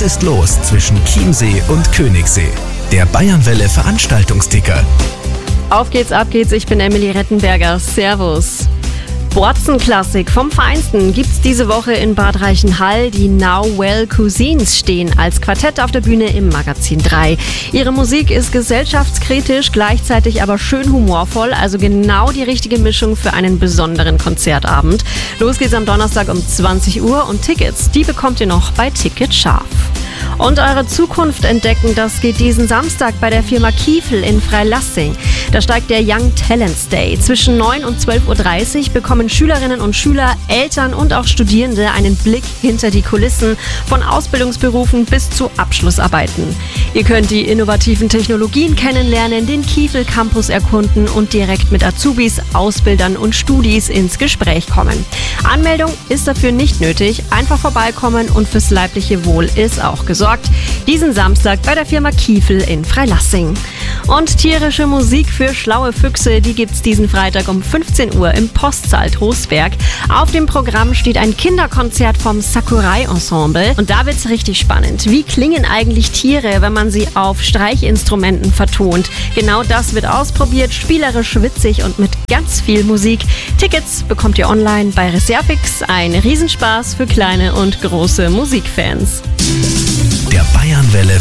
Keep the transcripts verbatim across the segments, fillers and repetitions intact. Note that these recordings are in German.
Was ist los zwischen Chiemsee und Königssee? Der Bayernwelle Veranstaltungsticker. Auf geht's, ab geht's, ich bin Emily Rettenberger. Servus. Borzen-Klassik vom Feinsten gibt's diese Woche in Bad Reichenhall. Die Now Well Cousins stehen als Quartett auf der Bühne im Magazin drei. Ihre Musik ist gesellschaftskritisch, gleichzeitig aber schön humorvoll, also genau die richtige Mischung für einen besonderen Konzertabend. Los geht's am Donnerstag um zwanzig Uhr und Tickets, die bekommt ihr noch bei Ticket Scharf. Und eure Zukunft entdecken, das geht diesen Samstag bei der Firma Kiefel in Freilassing. Da steigt der Young Talents Day. Zwischen neun und zwölf Uhr dreißig bekommen Schülerinnen und Schüler, Eltern und auch Studierende einen Blick hinter die Kulissen von Ausbildungsberufen bis zu Abschlussarbeiten. Ihr könnt die innovativen Technologien kennenlernen, den Kiefel Campus erkunden und direkt mit Azubis, Ausbildern und Studis ins Gespräch kommen. Anmeldung ist dafür nicht nötig, einfach vorbeikommen und fürs leibliche Wohl ist auch gesorgt. Diesen Samstag bei der Firma Kiefel in Freilassing. Und tierische Musik für schlaue Füchse, die gibt's diesen Freitag um fünfzehn Uhr im Postsaal Trostberg. Auf dem Programm steht ein Kinderkonzert vom Sakurai Ensemble. Und da wird's richtig spannend. Wie klingen eigentlich Tiere, wenn man sie auf Streichinstrumenten vertont? Genau das wird ausprobiert, spielerisch, witzig und mit ganz viel Musik. Tickets bekommt ihr online bei Reservix. Ein Riesenspaß für kleine und große Musikfans. Der Bayernwelle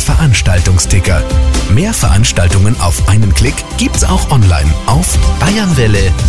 Veranstaltungsticker. Mehr Veranstaltungen auf einen Klick gibt's auch online auf bayernwelle